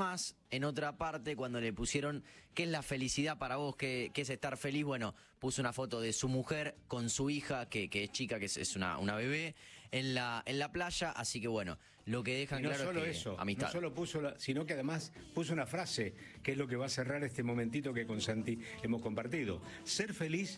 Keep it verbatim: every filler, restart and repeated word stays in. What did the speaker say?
además, en otra parte, cuando le pusieron qué es la felicidad para vos, qué, qué es estar feliz, bueno, puso una foto de su mujer con su hija, que, que es chica, que es, es una, una bebé, en la, en la playa, así que bueno, lo que dejan Y no claro solo es que eso, amistad. no solo puso, la, sino que además puso una frase, que es lo que va a cerrar este momentito que con Santi hemos compartido. Ser feliz